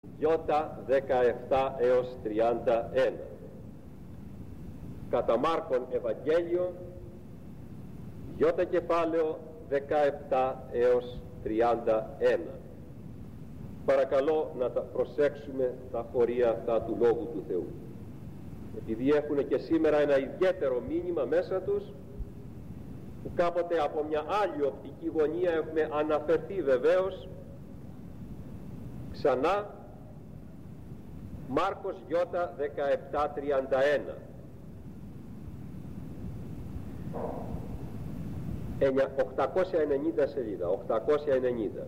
Ιώτα 17 έως 31. Κατά Μάρκον Ευαγγέλιο, Ιώτα κεφάλαιο 17 έως 31. Παρακαλώ να τα προσέξουμε τα χωρία αυτά του Λόγου του Θεού, επειδή έχουν και σήμερα ένα ιδιαίτερο μήνυμα μέσα τους, που κάποτε από μια άλλη οπτική γωνία έχουμε αναφερθεί βεβαίως. Ξανά Μάρκος Ιώτα 17:31. 890 σελίδα, 890.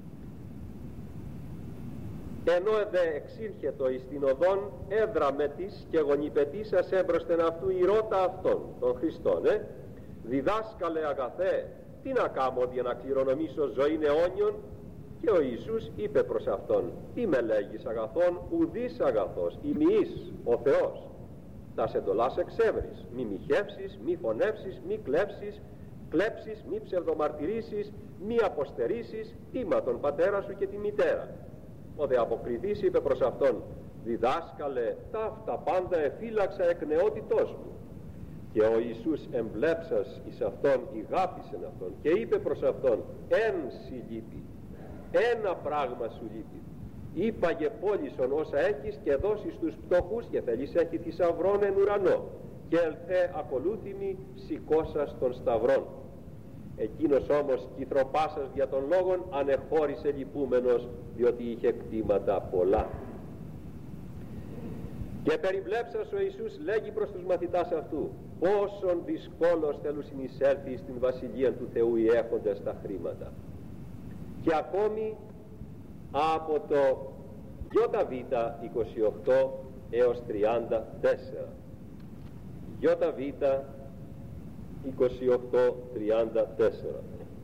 Ενώ δε εξήρχετο εις την οδόν, έδραμε της και γονιπετήσας έμπροσθεν αυτού η ρώτα αυτών των Χριστών. Διδάσκαλε αγαθέ, τι να κάμω για να κληρονομήσω ζωήν αιώνιον? Και ο Ιησούς είπε προς αυτόν, τι με λέγεις αγαθόν? Ουδής αγαθός, ημιής ο Θεός. Τα εντολάς εξεύρεις, μη μοιχεύσεις, μη φωνεύσεις, μη κλέψεις, μη ψευδομαρτυρήσεις, μη αποστερήσεις, τίμα τον πατέρα σου και τη μητέρα. Ο δε αποκριθής είπε προς αυτόν, διδάσκαλε, ταύτα πάντα εφύλαξα εκ νεότητός μου. Και ο Ιησούς εμπλέψας εις αυτόν ηγάπησεν αυτόν και είπε προς αυτόν, εν σοι λείπει, ένα πράγμα σου λείπει. Είπαγε πώλησον όσα έχεις και δώσεις τους πτωχούς και θέλεις έχει θησαυρών εν ουρανό, και ελθέ ακολούθημι σηκώσας των σταυρών. Εκείνος όμως κυθροπάσας δια των λόγων ανεχώρησε λυπούμενος, διότι είχε κτήματα πολλά. Και περιβλέψας ο Ιησούς λέγει προς τους μαθητάς αυτού, πόσον δυσκόλος θέλουν συνεισέλθει στην Βασιλεία του Θεού οι έχοντες τα χρήματα. Και ακόμη από το ΙΒ 28 έως 34. ΙΒ 28-34.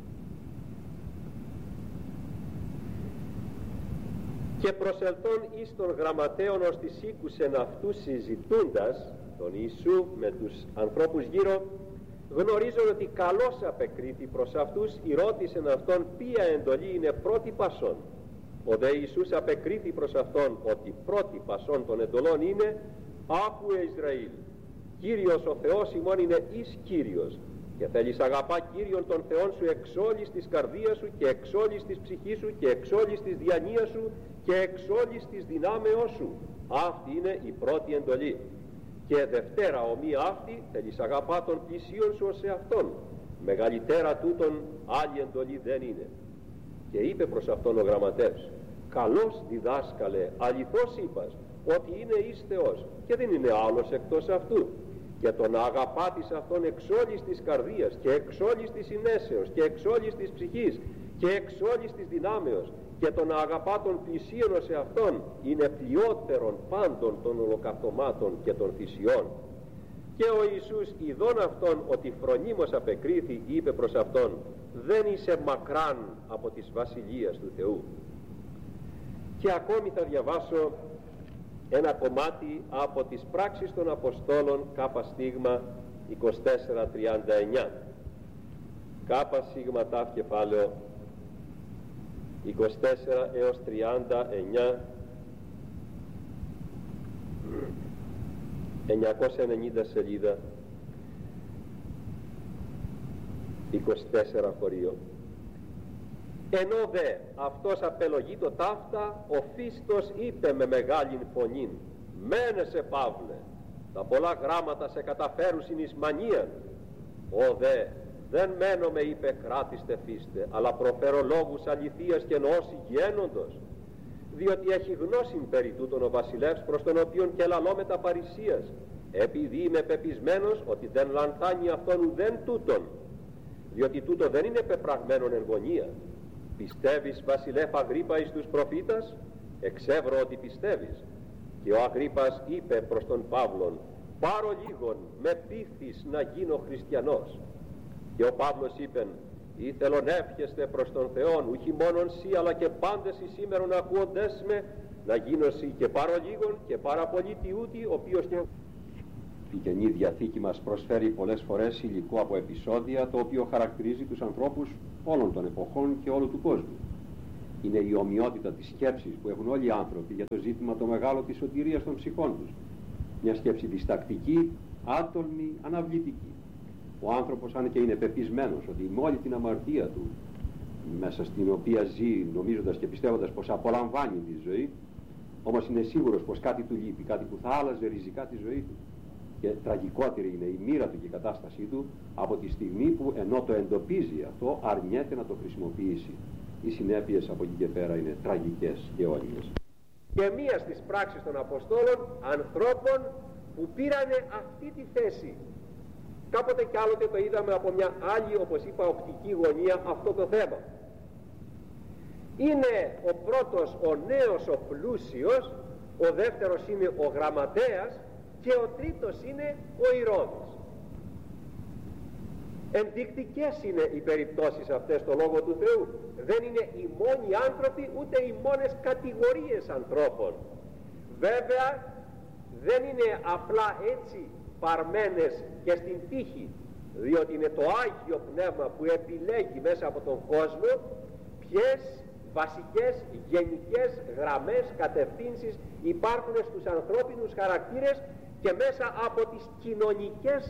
Και προσελθών εις των γραμματέων ως τις ήκουσεν αυτούς συζητούντας τον Ιησού με τους ανθρώπους γύρω, γνωρίζουν ότι καλώς απεκρίθη προς αυτούς, ρώτησεν αυτόν ποια εντολή είναι πρώτη πασών. Ο δε Ιησούς απεκρίθη προς αυτόν ότι πρώτη πασών των εντολών είναι, άκουε Ισραήλ, Κύριος ο Θεός ημών είναι εις Κύριος, και θέλεις αγαπά Κύριον τον Θεόν σου εξ όλης της καρδίας σου και εξ όλης της ψυχής σου και εξ όλης της διανοίας σου και εξ όλης της δυνάμεώς σου. Αυτή είναι η πρώτη εντολή. Και δευτέρα ομοία αυτή, θέλεις αγαπά τον πλησίον σου ως εαυτόν. Μεγαλύτερα τούτον άλλη εντολή δεν είναι. Και είπε προς αυτόν ο γραμματεύς, καλώς διδάσκαλε, αληθώς είπας ότι είναι εις Θεός και δεν είναι άλλος εκτός αυτού. Και τον αγαπάτης αυτόν εξ όλης της καρδίας και εξ όλης της συνέσεως και εξ όλης της ψυχής και εξ όλης της δυνάμεως και τον αγαπά τον πλησίον ως εαυτόν είναι πλειότερον πάντων των ολοκαυτωμάτων και των θυσιών. Και ο Ιησούς ειδών αυτόν ότι φρονίμως απεκρίθη, είπε προς αυτόν, δεν είσαι μακράν από της Βασιλείας του Θεού. Και ακόμη θα διαβάσω ένα κομμάτι από τις πράξεις των Αποστόλων κάπα στίγμα 24-39. Κάπα σίγμα τάφ κεφάλαιο 24 έως 39, 990 σελίδα, 24 χωρίο. Ενώ δε αυτός απελογεί το ταύτα, ο Φίστος είπε με μεγάλην φωνήν, μένεσαι Παύλε, τα πολλά γράμματα σε καταφέρουσιν εις μανίαν. Ο δε δεν μένομαι, είπε, κράτιστε Φίστε, αλλά προφέρω λόγους αληθείας και νοός υγιένοντος, διότι έχει γνώσιν περί τούτον ο βασιλεύς, προς τον οποίον και λαλώ με τα παρησίας, επειδή είμαι πεπισμένος ότι δεν λανθάνει αυτόν ουδέν τούτον, διότι τούτο δεν είναι πεπραγμένον εν γωνία. Πιστεύεις, βασιλεύ Αγρίπα, εις τους προφήτας? Εξεύρω ότι πιστεύεις. Και ο Αγρίπας είπε προς τον Παύλον, πάρω λίγον, με πείθεις να γίνω χριστιανός. Και ο Παύλος είπεν, ήθελον εύχεστε προς τον Θεόν, ουχι μόνον σύ, αλλά και πάντες εις σήμερον ακούοντες με, να γίνω σύ και πάρω λίγον και πάρα πολύ τιούτη, ο οποίος και... Η Καινή Διαθήκη μας προσφέρει πολλές φορές υλικό από επεισόδια, το οποίο χαρακτηρίζει τους ανθρώπους όλων των εποχών και όλου του κόσμου. Είναι η ομοιότητα της σκέψης που έχουν όλοι οι άνθρωποι για το ζήτημα το μεγάλο της σωτηρίας των ψυχών τους. Μια σκέψη διστακτική, άτολμη, αναβλητική. Ο άνθρωπος, αν και είναι πεπισμένος ότι με όλη την αμαρτία του, μέσα στην οποία ζει, νομίζοντας και πιστεύοντας πως απολαμβάνει τη ζωή, όμως είναι σίγουρος πως κάτι του λείπει, κάτι που θα άλλαζε ριζικά τη ζωή του. Και τραγικότερη είναι η μοίρα του και η κατάστασή του από τη στιγμή που, ενώ το εντοπίζει αυτό, αρνιέται να το χρησιμοποιήσει. Οι συνέπειες από εκεί και πέρα είναι τραγικές και αιώνιες. Και μία στις πράξεις των Αποστόλων ανθρώπων που πήρανε αυτή τη θέση. Κάποτε κι άλλοτε το είδαμε από μια άλλη, όπως είπα, οπτική γωνία αυτό το θέμα. Είναι ο πρώτος ο νέος ο πλούσιος, ο δεύτερος είναι ο γραμματέας και ο τρίτος είναι ο Ηρώδης. Ενδεικτικές είναι οι περιπτώσεις αυτές στο Λόγο του Θεού. Δεν είναι οι μόνοι άνθρωποι ούτε οι μόνες κατηγορίες ανθρώπων. Βέβαια δεν είναι απλά έτσι παρμένες και στην τύχη, διότι είναι το Άγιο Πνεύμα που επιλέγει μέσα από τον κόσμο ποιες βασικές γενικές γραμμές, κατευθύνσεις υπάρχουν στους ανθρώπινους χαρακτήρες και μέσα από τις κοινωνικές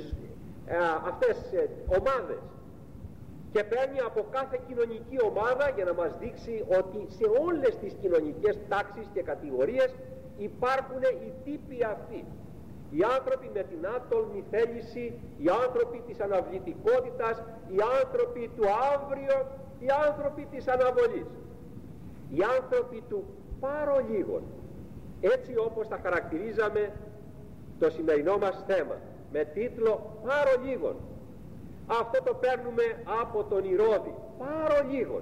αυτές ομάδες, και παίρνει από κάθε κοινωνική ομάδα για να μας δείξει ότι σε όλες τις κοινωνικές τάξεις και κατηγορίες υπάρχουν οι τύποι αυτοί. Οι άνθρωποι με την άτολμη θέληση, οι άνθρωποι της αναβλητικότητας, οι άνθρωποι του αύριο, οι άνθρωποι της αναβολής, οι άνθρωποι του παρολίγων, έτσι όπως τα χαρακτηρίζαμε το σημερινό μας θέμα με τίτλο «Παρολίγων». Αυτό το παίρνουμε από τον Ηρώδη, παρολίγων.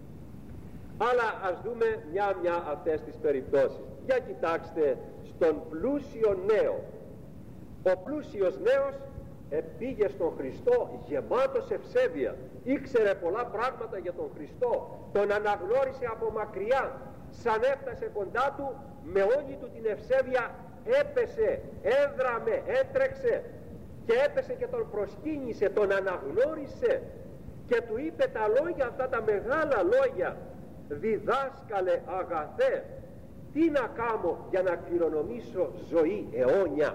Αλλά ας δούμε μια αυτές τις περιπτώσεις. Για κοιτάξτε στον πλούσιο νέο. Ο πλούσιος νέος πήγε στον Χριστό γεμάτος ευσέβεια, ήξερε πολλά πράγματα για τον Χριστό, τον αναγνώρισε από μακριά, σαν έφτασε κοντά του με όλη του την ευσέβεια έπεσε, έδραμε, έτρεξε και έπεσε και τον προσκύνησε, τον αναγνώρισε και του είπε τα λόγια αυτά, τα μεγάλα λόγια: «Διδάσκαλε αγαθέ, τι να κάνω για να κληρονομήσω ζωή αιώνια».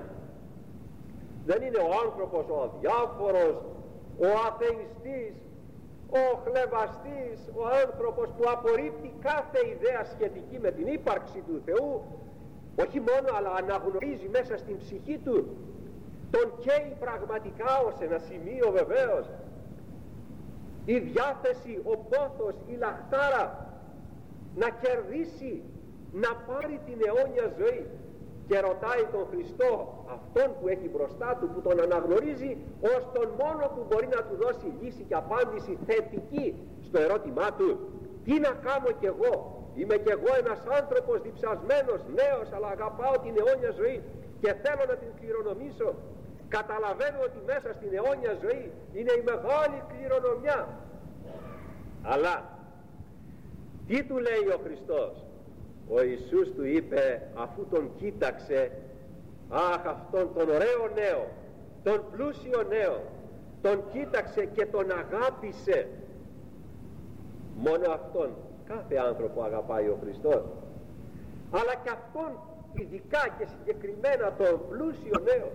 Δεν είναι ο άνθρωπος ο αδιάφορος, ο αθεϊστής, ο χλευαστής, ο άνθρωπος που απορρίπτει κάθε ιδέα σχετική με την ύπαρξη του Θεού, όχι μόνο, αλλά αναγνωρίζει μέσα στην ψυχή του, τον καίει πραγματικά ως ένα σημείο βεβαίως η διάθεση, ο πόθος, η λαχτάρα να κερδίσει, να πάρει την αιώνια ζωή, και ρωτάει τον Χριστό, αυτόν που έχει μπροστά του, που τον αναγνωρίζει ως τον μόνο που μπορεί να του δώσει λύση και απάντηση θετική στο ερώτημά του: τι να κάνω κι εγώ, είμαι κι εγώ ένας άνθρωπος διψασμένος, νέος, αλλά αγαπάω την αιώνια ζωή και θέλω να την κληρονομήσω. Καταλαβαίνω ότι μέσα στην αιώνια ζωή είναι η μεγάλη κληρονομιά. Αλλά τι του λέει ο Χριστός? Ο Ιησούς του είπε, αφού τον κοίταξε, αχ, αυτόν τον ωραίο νέο, τον πλούσιο νέο, τον κοίταξε και τον αγάπησε. Μόνο αυτόν κάθε άνθρωπο αγαπάει ο Χριστός, αλλά και αυτόν ειδικά και συγκεκριμένα τον πλούσιο νέο.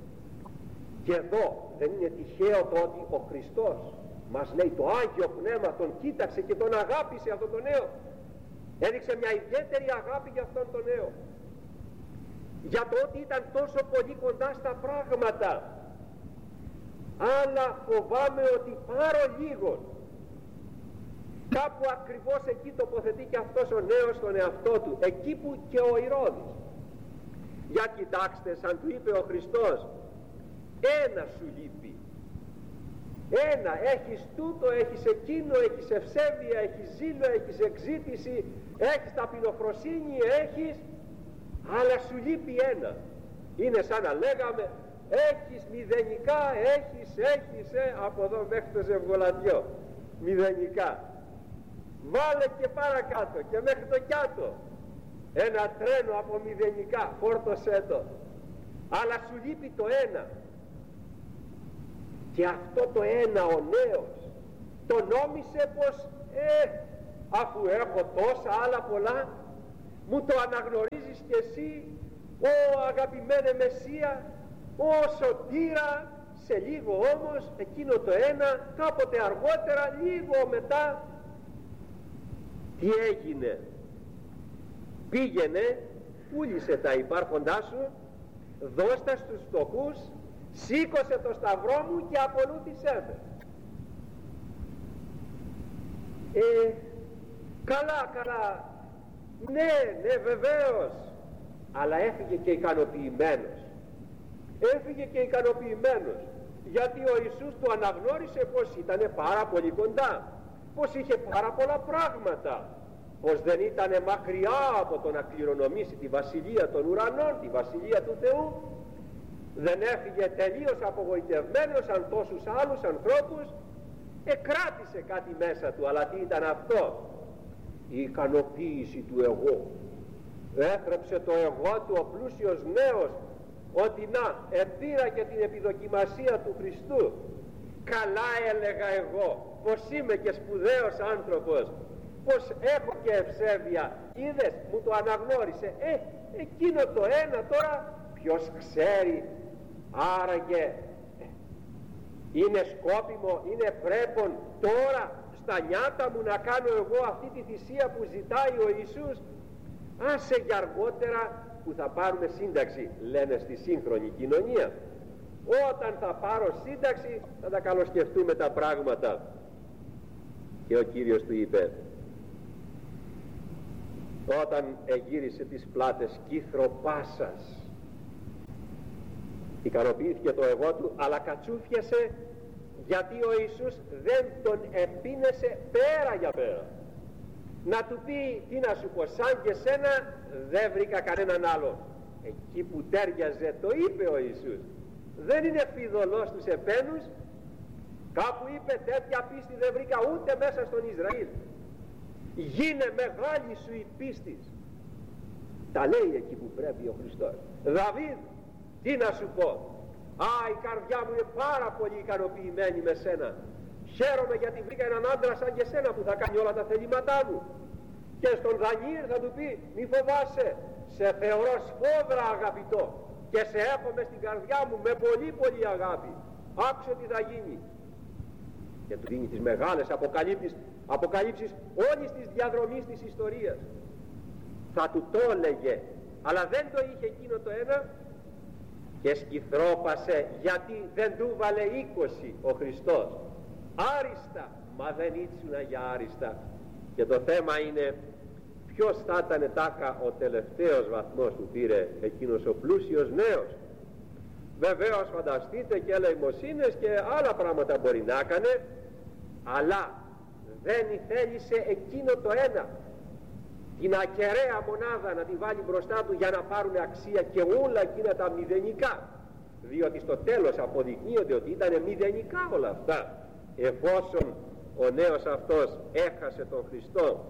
Και εδώ δεν είναι τυχαίο το ότι ο Χριστός μας λέει, το Άγιο Πνεύμα τον κοίταξε και τον αγάπησε αυτόν τον νέο, έδειξε μια ιδιαίτερη αγάπη για αυτόν τον νέο, για το ότι ήταν τόσο πολύ κοντά στα πράγματα. Αλλά φοβάμαι ότι παρολίγων, κάπου ακριβώς εκεί τοποθετεί και αυτός ο νέος τον εαυτό του, εκεί που και ο Ηρώδης. Για κοιτάξτε, σαν του είπε ο Χριστός, ένα σου λείπει, ένα, έχεις τούτο, έχεις εκείνο, έχεις ευσέβεια, έχεις ζήλο, έχεις εξζήτηση, έχεις ταπεινοφροσύνη, έχεις, αλλά σου λείπει ένα. Είναι σαν να λέγαμε, έχεις μηδενικά, έχεις, από εδώ μέχρι το ζευγολατιό, μηδενικά. Βάλε και παρακάτω και μέχρι το κάτω ένα τρένο από μηδενικά, φόρτωσέ το, αλλά σου λείπει το ένα. Και αυτό το ένα ο νέος το νόμισε πως αφού έχω τόσα άλλα πολλά? Μου το αναγνωρίζεις κι εσύ, ω αγαπημένε Μεσσία, ω σωτήρα? Σε λίγο όμως εκείνο το ένα, κάποτε αργότερα, λίγο μετά, τι έγινε? Πήγαινε, πούλησε τα υπάρχοντά σου, δώστα στους φτωχούς, σήκωσε το σταυρό μου και ακολούθησέ με. Καλά, ναι βεβαίως, αλλά έφυγε και ικανοποιημένος, γιατί ο Ιησούς του αναγνώρισε πως ήταν πάρα πολύ κοντά, πως είχε πάρα πολλά πράγματα, πως δεν ήταν μακριά από το να κληρονομήσει τη βασιλεία των ουρανών, τη βασιλεία του Θεού. Δεν έφυγε τελείως απογοητευμένος σαν τόσους άλλους ανθρώπους. Κράτησε κάτι μέσα του, αλλά τι ήταν αυτό? Η ικανοποίηση του εγώ. Έθρεψε το εγώ του ο πλούσιος νέος, ότι να, επήρα και την επιδοκιμασία του Χριστού. Καλά, έλεγα εγώ, πως είμαι και σπουδαίος άνθρωπος, πως έχω και ευσέβεια. Είδες, μου το αναγνώρισε. Εκείνο το ένα τώρα, ποιος ξέρει, άραγε είναι σκόπιμο, είναι πρέπον τώρα στα νιάτα μου να κάνω εγώ αυτή τη θυσία που ζητάει ο Ιησούς? Άσε για αργότερα που θα πάρουμε σύνταξη, λένε στη σύγχρονη κοινωνία. Όταν θα πάρω σύνταξη θα τα καλοσκεφτούμε τα πράγματα. Και ο Κύριος του είπε, όταν εγύρισε τις πλάτες κύθρο πάσας, ικανοποιήθηκε το εγώ του, αλλά κατσούφιασε, γιατί ο Ιησούς δεν τον επίνεσε πέρα για πέρα. Να του πει, τι να σου πω, σαν και σένα δεν βρήκα κανέναν άλλο. Εκεί που τέριαζε το είπε ο Ιησούς. Δεν είναι φιδωλός τους επένους. Κάπου είπε, τέτοια πίστη δεν βρήκα ούτε μέσα στον Ισραήλ. Γίνε μεγάλη σου η πίστη. Τα λέει εκεί που πρέπει ο Χριστός. Δαβίδ, τι να σου πω, η καρδιά μου είναι πάρα πολύ ικανοποιημένη με σένα. Χαίρομαι γιατί βρήκα έναν άντρα σαν και σένα που θα κάνει όλα τα θελήματά μου. Και στον Δανιήλ θα του πει, μη φοβάσαι, σε θεωρώ σφόδρα αγαπητό και σε έχουμε στην καρδιά μου με πολύ πολύ αγάπη. Άκουσε τι θα γίνει. Και του δίνει τις μεγάλες αποκαλύψεις όλης της διαδρομής της ιστορίας. Θα του το έλεγε, αλλά δεν το είχε εκείνο το ένα και σκυθρόπασε, γιατί δεν του βάλε 20 ο Χριστός. Άριστα, μα δεν ήσουνα για άριστα. Και το θέμα είναι ποιος θα ήταν τάχα ο τελευταίος βαθμός που πήρε εκείνος ο πλούσιος νέος. Βεβαίως φανταστείτε και ελεημοσύνες και άλλα πράγματα μπορεί να έκανε, αλλά δεν θέλησε εκείνο το ένα, την ακεραία μονάδα να τη βάλει μπροστά του για να πάρουν αξία και όλα εκείνα τα μηδενικά, διότι στο τέλος αποδεικνύονται ότι ήταν μηδενικά όλα αυτά, εφόσον ο νέος αυτός έχασε τον Χριστό.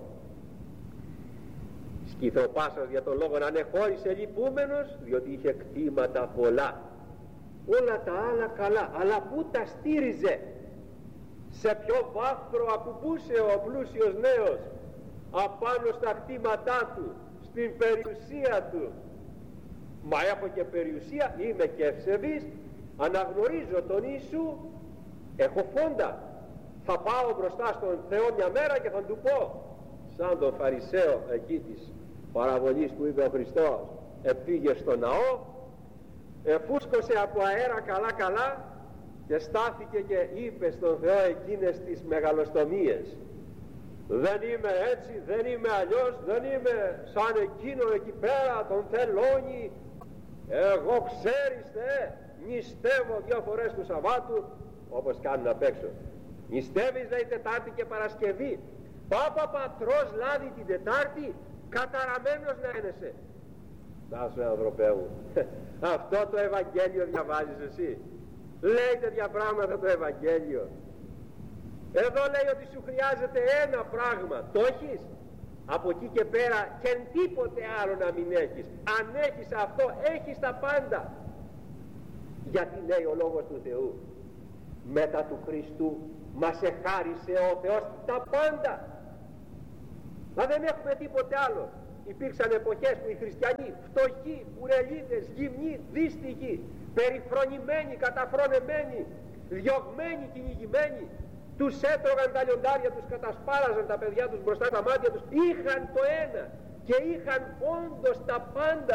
Σκυθροπάσας για τον λόγο να ανεχώρησε λυπούμενος, διότι είχε κτήματα πολλά, όλα τα άλλα καλά, αλλά πού τα στήριζε? Σε ποιο βάθρο ακουμπούσε ο πλούσιος νέος? Απάνω στα κτήματά του, στην περιουσία του. Μα έχω και περιουσία, είμαι και ευσεβής, αναγνωρίζω τον Ιησού, έχω φόντα, θα πάω μπροστά στον Θεό μια μέρα και θα του πω, σαν τον Φαρισαίο εκεί της παραβολής που είπε ο Χριστός, πήγε στο ναό, φούσκωσε από αέρα καλά καλά και στάθηκε και είπε στον Θεό εκείνες τις μεγαλοστομίες. Δεν είμαι έτσι, δεν είμαι αλλιώς, δεν είμαι σαν εκείνο εκεί πέρα, τον θελώνει. Εγώ ξέρεις νηστεύω 2 φορές του Σαββάτου, όπως κάνουν απ' έξω. Νηστεύεις λέει Τετάρτη και Παρασκευή. Πατρός λάδι την Τετάρτη, καταραμένος να ένεσαι. Να σου ανθρωπέ μου, αυτό το Ευαγγέλιο διαβάζεις εσύ? Λέει τέτοια πράγματα το Ευαγγέλιο? Εδώ λέει ότι σου χρειάζεται ένα πράγμα, το έχεις? Από εκεί και πέρα και τίποτε άλλο να μην έχεις. Αν έχεις αυτό, έχεις τα πάντα. Γιατί λέει ο Λόγος του Θεού, μετά του Χριστού μας εχάρισε ο Θεός τα πάντα. Μα δεν έχουμε τίποτε άλλο. Υπήρξαν εποχές που οι χριστιανοί φτωχοί, κουρελίδες, γυμνοί, δύστιχοι, περιφρονημένοι, καταφρονεμένοι, διωγμένοι, κυνηγημένοι, τους έτρωγαν τα λιοντάρια, τους κατασπάραζαν τα παιδιά τους μπροστά τα μάτια τους, είχαν το ένα και είχαν όντως τα πάντα.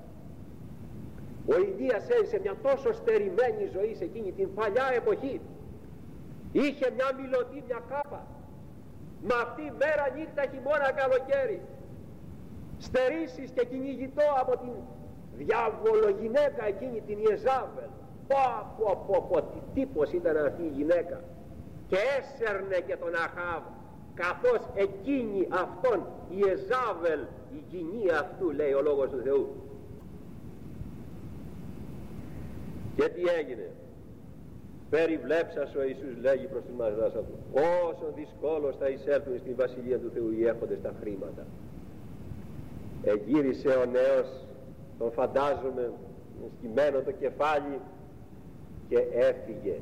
Ο Ηλίας έζησε μια τόσο στερημένη ζωή σε εκείνη την παλιά εποχή. Είχε μια μιλωτή, μια κάπα, μα αυτή μέρα, νύχτα, χειμώνα, καλοκαίρι, στερήσεις και κυνηγητό από την διαβολογυναίκα εκείνη, την Ιεζάβελ. Τι τύπος ήταν αυτή η γυναίκα, και έσερνε και τον Αχάβ, καθώς εκείνη αυτόν, η Ιεζάβελ, η γυνή αυτού, λέει ο Λόγος του Θεού. Και τι έγινε? Περιβλέψας ο Ιησούς, λέγει προς τους μαθητάς αυτού, όσο δυσκόλως θα εισέλθουν στην Βασιλεία του Θεού οι έχοντες τα χρήματα. Εγύρισε ο νέος, τον φαντάζομαι, σκυμμένο το κεφάλι, και έφυγε.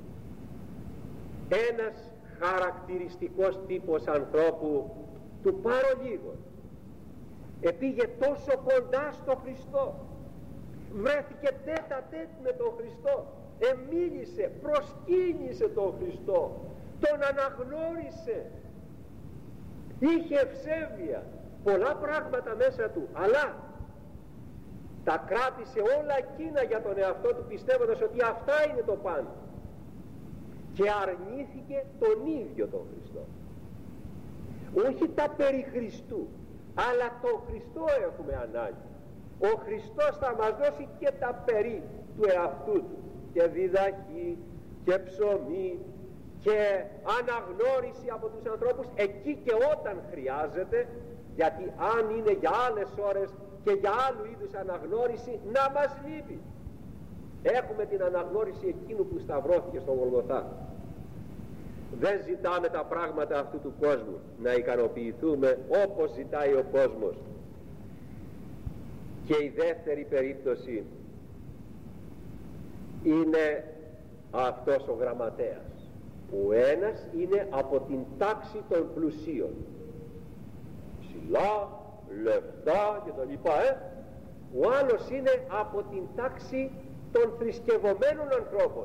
Ένας χαρακτηριστικός τύπος ανθρώπου του παρολίγο επήγε τόσο κοντά στο Χριστό, βρέθηκε τέτα τέτ με τον Χριστό, εμίλησε, προσκύνησε τον Χριστό, τον αναγνώρισε, είχε ευσέβεια, πολλά πράγματα μέσα του, αλλά τα κράτησε όλα εκείνα για τον εαυτό του, πιστεύοντας ότι αυτά είναι το πάνω, και αρνήθηκε τον ίδιο τον Χριστό. Όχι τα περί Χριστού, αλλά τον Χριστό έχουμε ανάγκη. Ο Χριστός θα μας δώσει και τα περί του εαυτού του, και διδαχή και ψωμί και αναγνώριση από τους ανθρώπους εκεί και όταν χρειάζεται, γιατί αν είναι για άλλες ώρες και για άλλου είδους αναγνώριση, να μας λείπει. Έχουμε την αναγνώριση εκείνου που σταυρώθηκε στον Γολγοθά. Δεν ζητάμε τα πράγματα αυτού του κόσμου, να ικανοποιηθούμε όπως ζητάει ο κόσμος. Και η δεύτερη περίπτωση είναι αυτός ο γραμματέας. Ο ένας είναι από την τάξη των πλουσίων, ψηλά, λεφτά και τα λοιπά, Ο άλλος είναι από την τάξη των θρησκευωμένων ανθρώπων.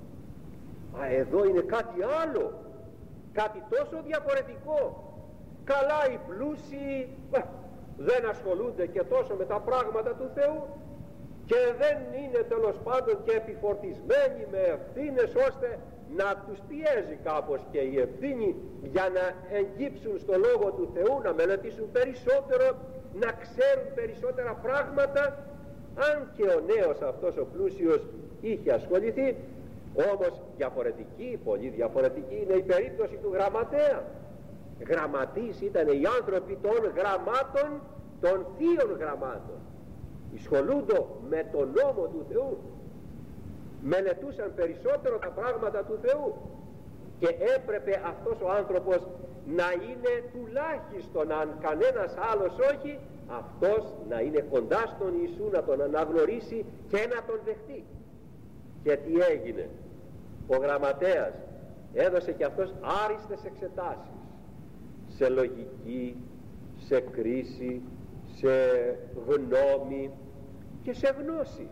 Εδώ είναι κάτι άλλο, κάτι τόσο διαφορετικό. Καλά, οι πλούσιοι δεν ασχολούνται και τόσο με τα πράγματα του Θεού και δεν είναι τέλος πάντων και επιφορτισμένοι με ευθύνες ώστε να τους πιέζει κάπως και η ευθύνη για να εγκύψουν στο Λόγο του Θεού, να μελετήσουν περισσότερο, να ξέρουν περισσότερα πράγματα. Αν και ο νέος αυτός ο πλούσιος είχε ασχοληθεί, όμως διαφορετική, πολύ διαφορετική είναι η περίπτωση του γραμματέα. Γραμματείς ήταν οι άνθρωποι των γραμμάτων, των θείων γραμμάτων. Ισχολούνται με τον νόμο του Θεού, μελετούσαν περισσότερο τα πράγματα του Θεού και έπρεπε αυτός ο άνθρωπος να είναι τουλάχιστον, αν κανένας άλλος όχι, αυτός να είναι κοντά στον Ιησού, να τον αναγνωρίσει και να τον δεχτεί. Και τι έγινε? Ο γραμματέας έδωσε και αυτός άριστες εξετάσεις σε λογική, σε κρίση, σε γνώμη και σε γνώση.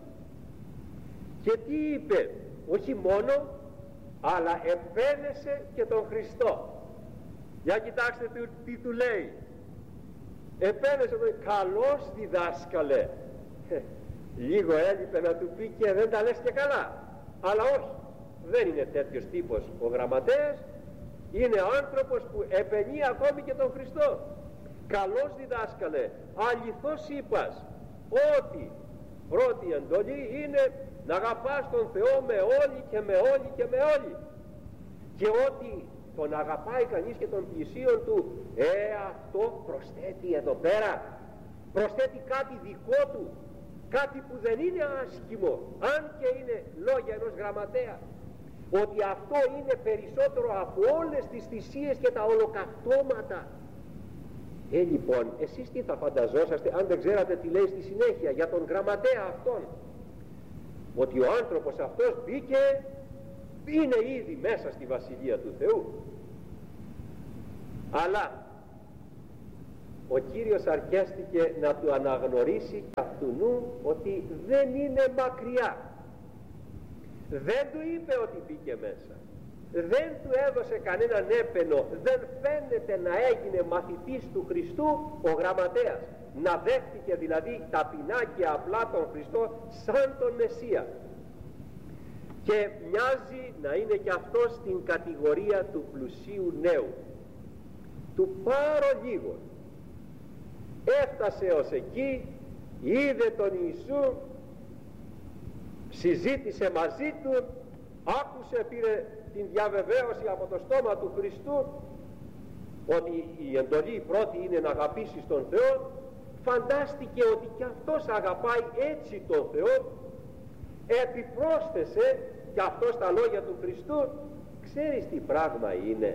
Και τι είπε? Όχι μόνο, αλλά επένεσε και τον Χριστό. Για κοιτάξτε τι του λέει. Επένεσε τον, καλός διδάσκαλε. Λίγο έλειπε να του πει και δεν τα λες και καλά. Αλλά όχι, δεν είναι τέτοιος τύπος ο γραμματέας. Είναι άνθρωπος που επενεί ακόμη και τον Χριστό. Καλός διδάσκαλε, αληθώς είπας ότι πρώτη εντολή είναι να αγαπάς τον Θεό με όλη και με όλη και με όλη, και ότι τον αγαπάει κανείς και των πλησίων του, αυτό προσθέτει εδώ πέρα, προσθέτει κάτι δικό του, κάτι που δεν είναι άσχημο, αν και είναι λόγια ενός γραμματέα, ότι αυτό είναι περισσότερο από όλες τις θυσίες και τα ολοκαυτώματα. Λοιπόν, εσείς τι θα φανταζόσαστε αν δεν ξέρατε τι λέει στη συνέχεια για τον γραμματέα αυτόν? Ότι ο άνθρωπος αυτός μπήκε, είναι ήδη μέσα στη Βασιλεία του Θεού. Αλλά ο Κύριος αρκέστηκε να του αναγνωρίσει αυτουνού ότι δεν είναι μακριά. Δεν του είπε ότι μπήκε μέσα, δεν του έδωσε κανέναν έπαινο, δεν φαίνεται να έγινε μαθητής του Χριστού ο γραμματέας, να δέχτηκε δηλαδή ταπεινά και απλά τον Χριστό σαν τον Μεσσία, και μοιάζει να είναι και αυτό στην κατηγορία του πλουσίου νέου, του πάρω λίγο. Έφτασε ως εκεί, είδε τον Ιησού, συζήτησε μαζί του, άκουσε, πήρε την διαβεβαίωση από το στόμα του Χριστού ότι η εντολή πρώτη είναι να αγαπήσεις τον Θεό. Φαντάστηκε ότι και αυτός αγαπάει έτσι τον Θεό, επιπρόσθεσε και αυτό στα λόγια του Χριστού. Ξέρεις τι πράγμα είναι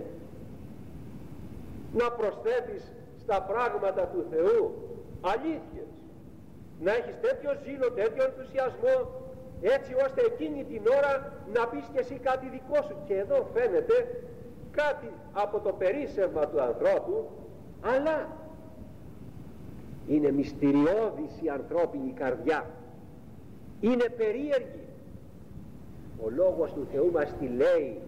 να προσθέτεις στα πράγματα του Θεού αλήθειες, να έχεις τέτοιο ζήλο, τέτοιο ενθουσιασμό, έτσι ώστε εκείνη την ώρα να πεις και εσύ κάτι δικό σου. Και εδώ φαίνεται κάτι από το περίσσευμα του ανθρώπου, αλλά είναι μυστηριώδης η ανθρώπινη καρδιά, είναι περίεργη. Ο Λόγος του Θεού μας τη λέει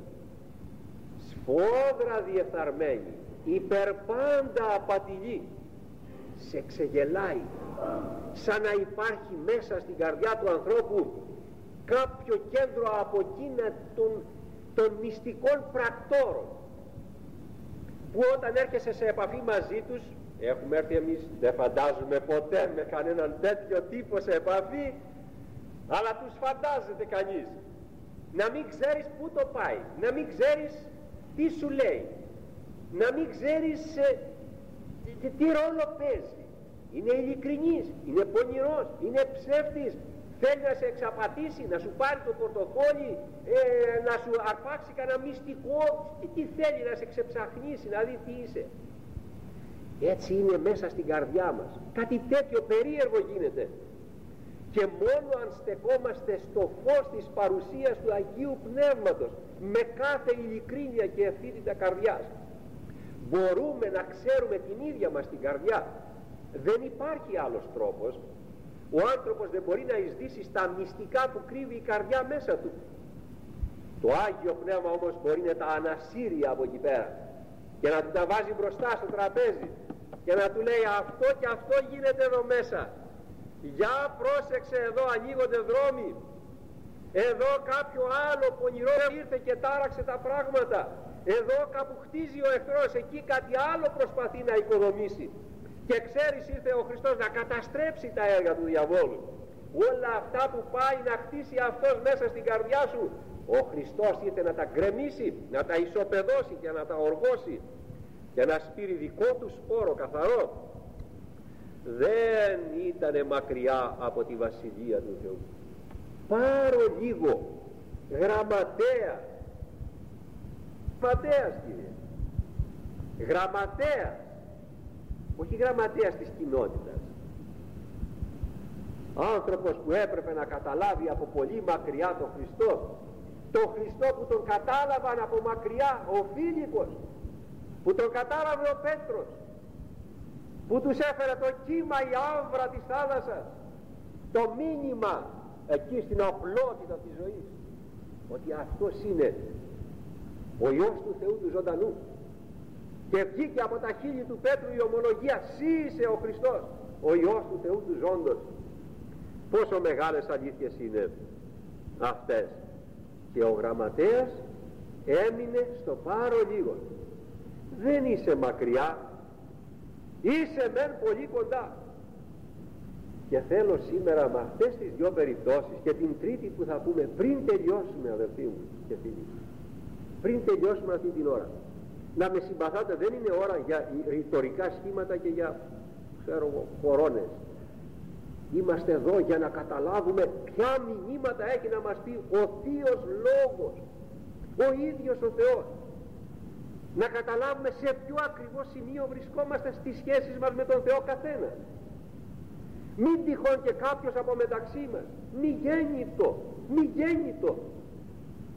σφόδρα διεφθαρμένη, υπερπάντα απατηλή, σε ξεγελάει, σαν να υπάρχει μέσα στην καρδιά του ανθρώπου κάποιο κέντρο από εκείνα των μυστικών πρακτόρων, που όταν έρχεσαι σε επαφή μαζί τους, έχουμε έρθει εμείς, δεν φαντάζουμε ποτέ με κανέναν τέτοιο τύπο σε επαφή, αλλά τους φαντάζεται κανείς, να μην ξέρεις πού το πάει, να μην ξέρεις τι σου λέει, να μην ξέρεις τι ρόλο παίζει. Είναι ειλικρινής, είναι πονηρός, είναι ψεύτης, θέλει να σε εξαπατήσει, να σου πάρει το πορτοφόλι, να σου αρπάξει κανένα μυστικό, τι θέλει, να σε ξεψαχνίσει, να δει τι είσαι. Έτσι είναι μέσα στην καρδιά μας. Κάτι τέτοιο περίεργο γίνεται. Και μόνο αν στεκόμαστε στο φως της παρουσίας του Αγίου Πνεύματος, με κάθε ειλικρίνεια και ευθύτητα καρδιάς, μπορούμε να ξέρουμε την ίδια μας την καρδιά. Δεν υπάρχει άλλος τρόπος. Ο άνθρωπος δεν μπορεί να εισδύσει στα μυστικά που κρύβει η καρδιά μέσα του. Το Άγιο Πνεύμα όμως μπορεί να τα ανασύρει από εκεί πέρα και να του τα βάζει μπροστά στο τραπέζι και να του λέει αυτό και αυτό γίνεται εδώ μέσα. Για πρόσεξε, εδώ ανοίγονται δρόμοι, εδώ κάποιο άλλο πονηρό ήρθε και τάραξε τα πράγματα, εδώ κάπου χτίζει ο εχθρός, εκεί κάτι άλλο προσπαθεί να οικοδομήσει, και ξέρεις ήρθε ο Χριστός να καταστρέψει τα έργα του διαβόλου. Όλα αυτά που πάει να χτίσει αυτός μέσα στην καρδιά σου, ο Χριστός ήρθε να τα γκρεμίσει, να τα ισοπεδώσει και να τα οργώσει και να σπείρει δικό του σπόρο καθαρό. Δεν ήτανε μακριά από τη Βασιλεία του Θεού. Πάρω λίγο, γραμματέα, γραμματέας κύριε, γραμματέας, όχι γραμματέας της κοινότητας, άνθρωπος που έπρεπε να καταλάβει από πολύ μακριά τον Χριστό, τον Χριστό που τον κατάλαβαν από μακριά ο Φίλιππος, που τον κατάλαβε ο Πέτρος, που τους έφερε το κύμα, η άβρα της θάλασσας, το μήνυμα εκεί στην απλότητα της ζωής, ότι αυτός είναι ο Υιός του Θεού του ζωντανού. Και βγήκε από τα χείλη του Πέτρου η ομολογία, «Συ είσαι ο Χριστός, ο Υιός του Θεού του ζώντος». Πόσο μεγάλες αλήθειες είναι αυτές. Και ο γραμματέας έμεινε στο πάρο λίγο. Δεν είσαι μακριά, είσαι μεν πολύ κοντά. Και θέλω σήμερα με αυτές τις δυο περιπτώσεις και την τρίτη που θα πούμε πριν τελειώσουμε, αδελφοί μου και φίλοι, πριν τελειώσουμε αυτή την ώρα, να με συμπαθάτε, δεν είναι ώρα για ρητορικά σχήματα και για, ξέρω εγώ, κορώνες. Είμαστε εδώ για να καταλάβουμε ποια μηνύματα έχει να μας πει ο Θείος Λόγος, ο ίδιος ο Θεός. Να καταλάβουμε σε ποιο ακριβώς σημείο βρισκόμαστε στις σχέσεις μας με τον Θεό καθένα. Μην τυχόν και κάποιος από μεταξύ μας, μη γέννητο,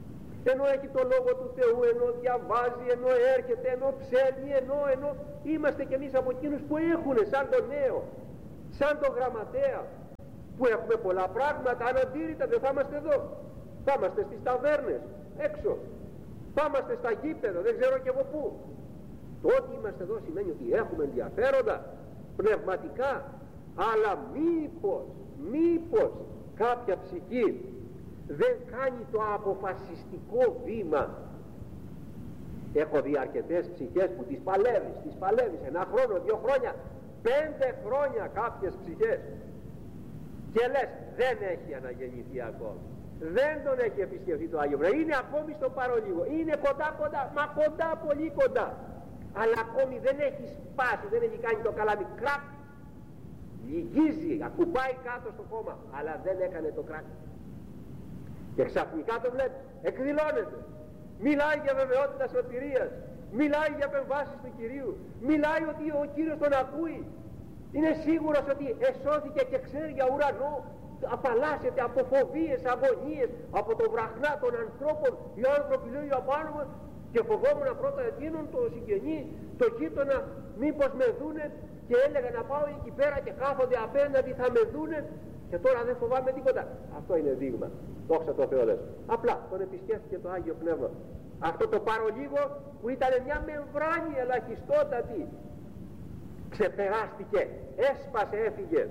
ενώ έχει το Λόγο του Θεού, ενώ διαβάζει, ενώ έρχεται, ενώ ψέλνει, ενώ είμαστε κι εμείς από εκείνους που έχουν σαν τον νέο, σαν τον γραμματέα, που έχουμε πολλά πράγματα αναντήρητα. Δεν θα είμαστε εδώ, θα είμαστε στις ταβέρνες έξω, θα είμαστε στα γήπεδα, δεν ξέρω κι εγώ πού. Το ότι είμαστε εδώ σημαίνει ότι έχουμε ενδιαφέροντα πνευματικά, αλλά μήπως κάποια ψυχή δεν κάνει το αποφασιστικό βήμα. Έχω δει αρκετές ψυχές που τις παλεύεις 1 χρόνο, 2 χρόνια, 5 χρόνια κάποιες ψυχές, και λες δεν έχει αναγεννηθεί ακόμη, δεν τον έχει επισκεφθεί το Άγιο Πνεύμα, είναι ακόμη στο παρολίγο, είναι κοντά, μα κοντά, πολύ κοντά, αλλά ακόμη δεν έχει σπάσει, δεν έχει κάνει το καλάμι κρακ, λυγίζει, ακουμπάει κάτω στο χώμα, αλλά δεν έκανε το κρακ, και ξαφνικά το βλέπει, εκδηλώνεται, μιλάει για βεβαιότητα σωτηρίας, μιλάει για επεμβάσεις του Κυρίου, μιλάει ότι ο Κύριος τον ακούει, είναι σίγουρος ότι εσώθηκε και ξέρει για ουρανό, απαλλάσσεται από φοβίες, αγωνίες, από το βραχνά των ανθρώπων. Οι άνθρωποι λέει απάνω μου, και φοβόμουν πρώτα εκείνον, το συγγενή, το γείτονα, μήπως με δούνε, και έλεγα να πάω εκεί πέρα και κάθονται απέναντι, θα με δούνε, και τώρα δεν φοβάμαι τίποτα. Αυτό είναι δείγμα, δόξα τω Θεώ, λες. Απλά τον επισκέφθηκε το Άγιο Πνεύμα. Αυτό το παρολίγο που ήταν μια μεμβράνη ελαχιστότατη, ξεπεράστηκε, έσπασε, έφυγε.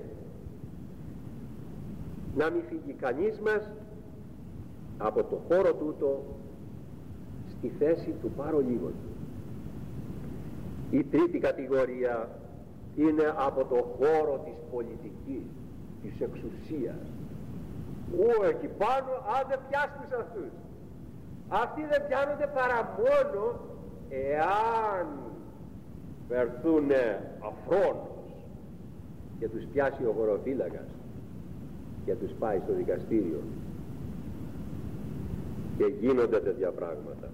Να μην φύγει κανείς μας από το χώρο τούτο στη θέση του παρολίγου. Η τρίτη κατηγορία είναι από το χώρο της πολιτικής, της εξουσίας. Εκεί πάνω, δεν πιάσουν αυτούς. Αυτοί δεν πιάνονται παρά μόνο εάν φερθούνε αφρόνος και τους πιάσει ο χωροφύλακας και τους πάει στο δικαστήριο, και γίνονται τέτοια πράγματα.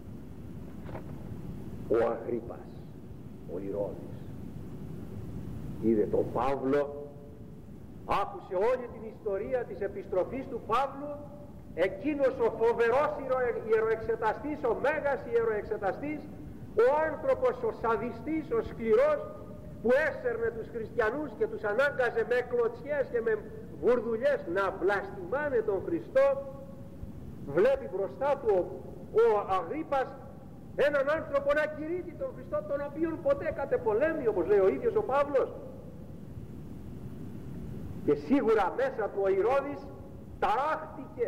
Ο Αγρίππας, ο Ηρώδης, είδε τον Παύλο, άκουσε όλη την ιστορία της επιστροφής του Παύλου, εκείνος ο φοβερός ιεροεξεταστής, ο μέγας ιεροεξεταστής, ο άνθρωπος, ο σαδιστής, ο σκληρός, που έσερνε τους χριστιανούς και τους ανάγκαζε με κλωτσιές και με βουρδουλιές να βλαστημάνε τον Χριστό, βλέπει μπροστά του ο Αγρίππας έναν άνθρωπο να κηρύττει τον Χριστό, τον οποίον ποτέ κατεπολέμει, όπως λέει ο ίδιος ο Παύλος. Και σίγουρα μέσα του ο Ηρώδης ταράχτηκε.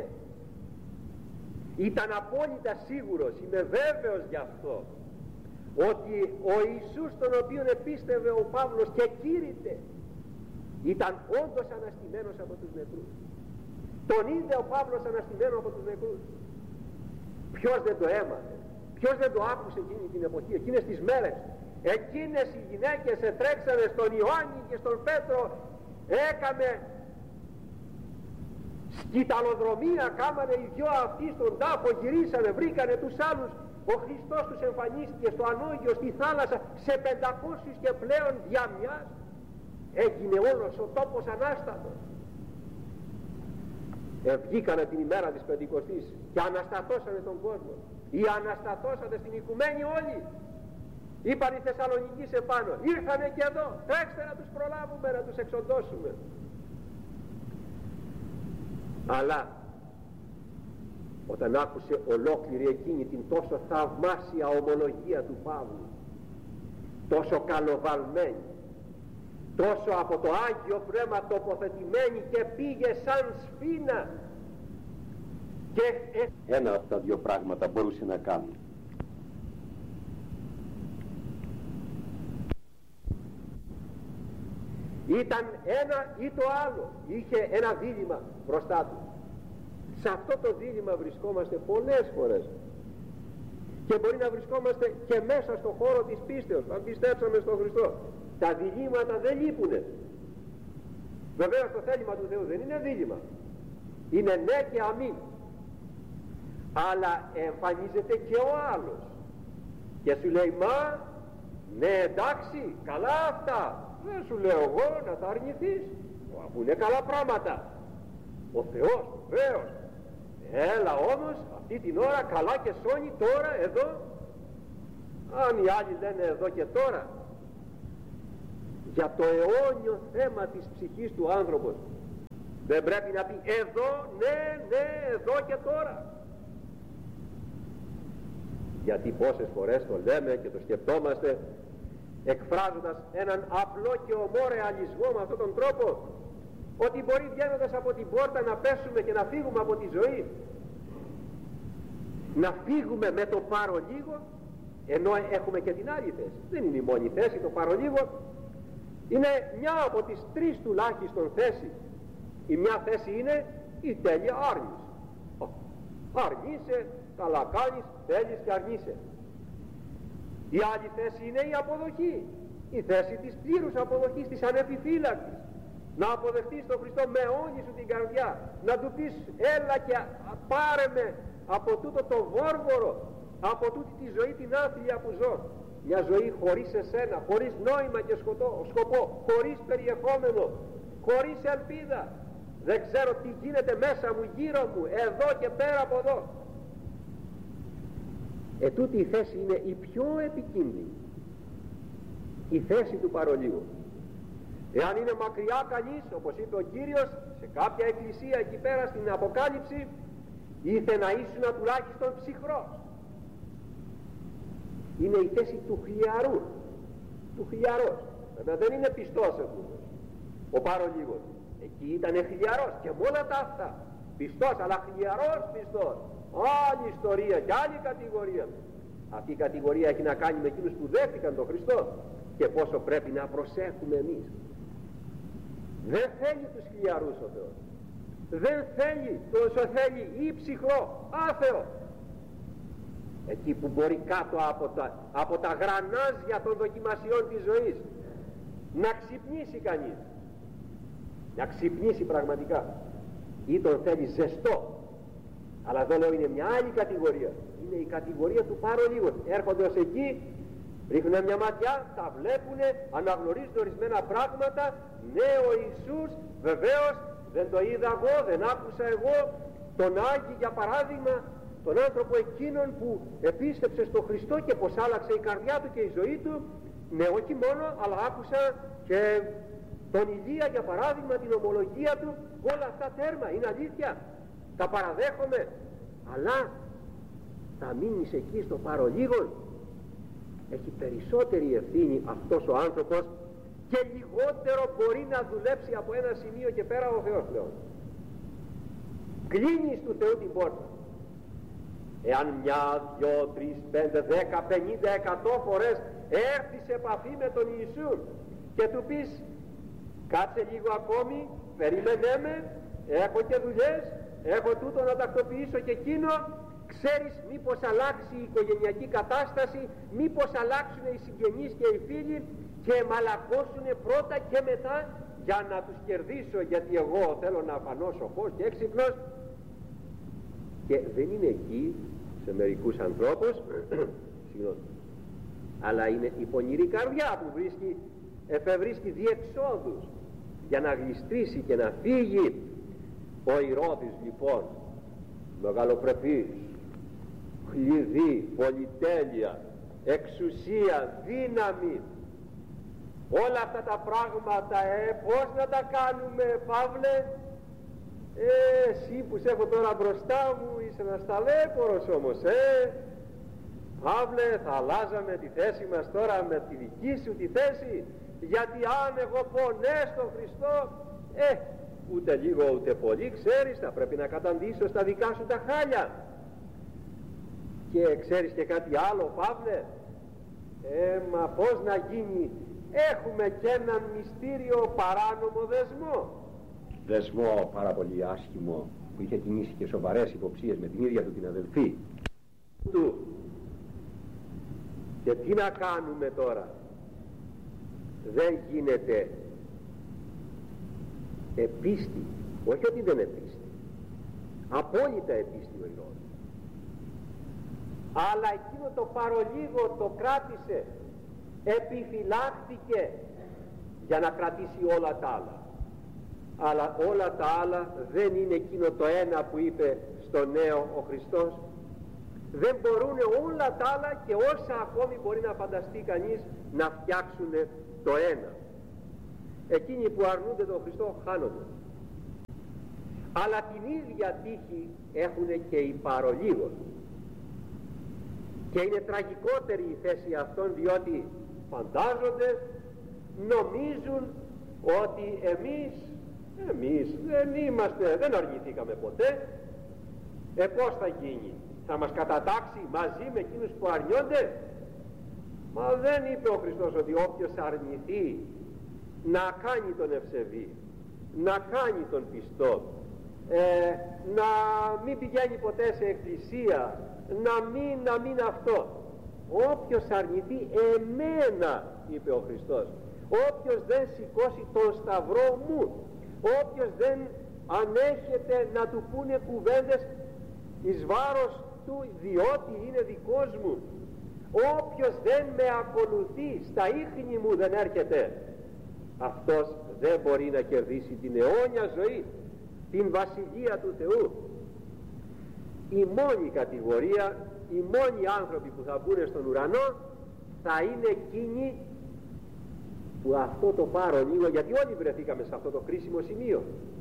Ήταν απόλυτα σίγουρος, είμαι βέβαιος γι' αυτό, ότι ο Ιησούς, τον οποίον επίστευε ο Παύλος και κήρυτε, ήταν όντως αναστημένος από τους νεκρούς. Τον είδε ο Παύλος αναστημένο από τους νεκρούς. Ποιος δεν το έμαθε, ποιος δεν το άκουσε εκείνη την εποχή, εκείνες τις μέρες? Εκείνες οι γυναίκες ετρέξανε στον Ιωάννη και στον Πέτρο, έκαμε σκηταλοδρομία, κάμανε οι δυο αυτοί στον τάφο, γυρίσανε, βρήκανε τους άλλους. Ο Χριστός τους εμφανίστηκε στο ανώγειο, στη θάλασσα, σε 500 και πλέον διαμιάς. Έγινε όλος ο τόπος ανάστατος. Βγήκανε την ημέρα της Πεντηκοστής και αναστατώσανε τον κόσμο. Ή αναστατώσατε στην οικουμένη όλοι. Είπαν οι Θεσσαλονικοί σε πάνω, ήρθανε και εδώ, τρέξτε να τους προλάβουμε, να τους εξοντώσουμε. Αλλά όταν άκουσε ολόκληρη εκείνη την τόσο θαυμάσια ομολογία του Παύλου, τόσο καλοβαλμένη, τόσο από το Άγιο Πνεύμα τοποθετημένη, και πήγε σαν σφήνα, και ένα από τα δύο πράγματα μπορούσε να κάνει. Ήταν ένα ή το άλλο, είχε ένα δίλημμα μπροστά του. Σε αυτό το δίλημμα βρισκόμαστε πολλές φορές, και μπορεί να βρισκόμαστε και μέσα στον χώρο της πίστεως, αν πιστέψαμε στον Χριστό. Τα διλήμματα δεν λείπουνε. Βεβαίως το θέλημα του Θεού δεν είναι δίλημμα, είναι ναι και αμήν, αλλά εμφανίζεται και ο άλλος και σου λέει, μα ναι, εντάξει, καλά αυτά, δεν σου λέω εγώ να τα αρνηθείς, αφού είναι καλά πράγματα. Ο Θεός βεβαίως Έλα όμως αυτή την ώρα καλά και σώνει τώρα εδώ. Αν οι άλλοι λένε εδώ και τώρα, για το αιώνιο θέμα της ψυχής του άνθρωπος, δεν πρέπει να πει εδώ, ναι, εδώ και τώρα? Γιατί πόσες φορές το λέμε και το σκεπτόμαστε εκφράζοντας έναν απλό και ομό ρεαλισμό με αυτόν τον τρόπο, ότι μπορεί βγαίνοντας από την πόρτα να πέσουμε και να φύγουμε από τη ζωή, να φύγουμε με το παρολίγο, ενώ έχουμε και την άλλη θέση. Δεν είναι η μόνη θέση το παρολίγο, είναι μια από τις τρεις τουλάχιστον θέσεις. Η μια θέση είναι η τέλεια άρνηση. Αρνείσαι, καλά κάνεις, θέλεις και αρνείσαι. Η άλλη θέση είναι η αποδοχή, η θέση της πλήρους αποδοχής, της ανεπιφύλακτης. Να αποδεχτείς τον Χριστό με όλη σου την καρδιά, να του πεις έλα και πάρε με από τούτο το βόρβορο, από τούτη τη ζωή την άθλια που ζω. Μια ζωή χωρίς εσένα, χωρίς νόημα και σκοπό, χωρίς περιεχόμενο, χωρίς ελπίδα. Δεν ξέρω τι γίνεται μέσα μου, γύρω μου, εδώ και πέρα από εδώ. Τούτη η θέση είναι η πιο επικίνδυνη, η θέση του παρολίγου. Εάν είναι μακριά κανείς, όπως είπε ο Κύριος σε κάποια εκκλησία εκεί πέρα στην Αποκάλυψη, ήθε να ήσουν τουλάχιστον ψυχρός. Είναι η θέση του χλιαρού, του χλιαρός. Βέβαια δεν είναι πιστός αυτός ο παρολίγος. Εκεί ήταν χλιαρός και με όλα τα αυτά, πιστός, αλλά χλιαρός πιστός. Άλλη ιστορία και άλλη κατηγορία. Αυτή η κατηγορία έχει να κάνει με εκείνους που δέχτηκαν τον Χριστό και πόσο πρέπει να προσέχουμε εμείς. Δεν θέλει τους χλιαρούς ο Θεός. Δεν θέλει τόσο θέλει ή ψυχρό, άθεο. Εκεί που μπορεί κάτω από τα γρανάζια των δοκιμασιών της ζωής να ξυπνήσει κανείς, να ξυπνήσει πραγματικά, ή τον θέλει ζεστό. Αλλά εδώ λέω είναι μια άλλη κατηγορία, είναι η κατηγορία του παρολίγου. Έρχονται ως εκεί, ρίχνουν μια ματιά, τα βλέπουνε, αναγνωρίζουν ορισμένα πράγματα. Ναι, ο Ιησούς βεβαίως δεν το είδα εγώ, δεν άκουσα εγώ τον Άγιο για παράδειγμα, τον άνθρωπο εκείνον που επίστεψε στο Χριστό και πως άλλαξε η καρδιά του και η ζωή του. Ναι, όχι μόνο, αλλά άκουσα και τον Ηλία για παράδειγμα, την ομολογία του. Όλα αυτά τέρμα, είναι αλήθεια, τα παραδέχομαι. Αλλά θα μείνεις εκεί στο παρολίγον. Έχει περισσότερη ευθύνη αυτός ο άνθρωπος και λιγότερο μπορεί να δουλέψει από ένα σημείο και πέρα ο Θεός πλέον. Κλείνεις του Θεού την πόρτα. Εάν μια, δυο, τρεις, 5, 10, 50, 100 φορές έρθεις σε επαφή με τον Ιησού και του πεις κάτσε λίγο ακόμη, περίμενέ με, έχω και δουλειές, έχω τούτο να τακτοποιήσω και εκείνο, ξέρεις μήπως αλλάξει η οικογενειακή κατάσταση, μήπως αλλάξουν οι συγγενείς και οι φίλοι και μαλακώσουν πρώτα και μετά για να τους κερδίσω, γιατί εγώ θέλω να φανώ σοφός και έξυπνος. Και δεν είναι εκεί σε μερικούς ανθρώπους αλλά είναι η πονηρή καρδιά που εφευρίσκει διεξόδους για να γλιστρήσει και να φύγει. Ο Ηρώδης λοιπόν, μεγαλοπρεπής, χλιδί, πολυτέλεια, εξουσία, δύναμη, όλα αυτά τα πράγματα, πώς να τα κάνουμε, Παύλε? Εσύ που σε έχω τώρα μπροστά μου είσαι ένας ταλέπορος όμως, Παύλε, θα αλλάζαμε τη θέση μας τώρα με τη δική σου τη θέση, γιατί αν εγώ πω ναι στον Χριστό, ούτε λίγο ούτε πολύ, ξέρεις, θα πρέπει να καταντήσω στα δικά σου τα χάλια. Και ξέρεις και κάτι άλλο, Παύλε? Μα πώς να γίνει? Έχουμε και έναν μυστήριο παράνομο δεσμό. Δεσμό πάρα πολύ άσχημο που είχε κινήσει και σοβαρές υποψίες με την ίδια του την αδελφή του. Και τι να κάνουμε τώρα? Δεν γίνεται επίστη, όχι ότι δεν επίστη, απόλυτα επίστη ο Ηρώδης, αλλά εκείνο το παρολίγο το κράτησε, επιφυλάχθηκε για να κρατήσει όλα τα άλλα. αλλά όλα τα άλλα δεν είναι εκείνο το ένα που είπε στο νέο ο Χριστός. Δεν μπορούν όλα τα άλλα και όσα ακόμη μπορεί να φανταστεί κανείς να φτιάξουν το ένα. Εκείνοι που αρνούνται τον Χριστό χάνονται. Αλλά την ίδια τύχη έχουν και οι παρολίγων. Και είναι τραγικότερη η θέση αυτών, διότι φαντάζονται, νομίζουν ότι εμείς δεν αργηθήκαμε ποτέ. Πώς θα γίνει, θα μας κατατάξει μαζί με εκείνους που αρνιόνται? Μα δεν είπε ο Χριστός ότι όποιος αρνηθεί να κάνει τον ευσεβή, να κάνει τον πιστό, να μην πηγαίνει ποτέ σε εκκλησία, να μην αυτό. Όποιος αρνηθεί εμένα, είπε ο Χριστός, όποιος δεν σηκώσει τον σταυρό μου, όποιος δεν ανέχεται να του πούνε κουβέντες εις βάρος του διότι είναι δικός μου, όποιος δεν με ακολουθεί στα ίχνη μου δεν έρχεται, αυτός δεν μπορεί να κερδίσει την αιώνια ζωή, την βασιλεία του Θεού. Η μόνη κατηγορία, οι μόνοι άνθρωποι που θα μπουν στον ουρανό θα είναι εκείνοι που αυτό το πάρω λίγο, γιατί όλοι βρεθήκαμε σε αυτό το κρίσιμο σημείο.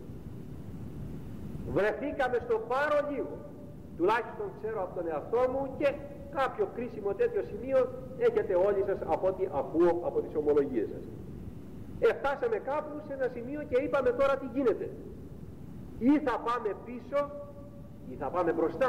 Βρεθήκαμε στο πάρω λίγο. Τουλάχιστον ξέρω από τον εαυτό μου και κάποιο κρίσιμο τέτοιο σημείο έχετε όλοι σας από ό,τι ακούω από τις ομολογίες σας. Φτάσαμε κάπου σε ένα σημείο και είπαμε τώρα τι γίνεται. Ή θα πάμε πίσω ή θα πάμε μπροστά.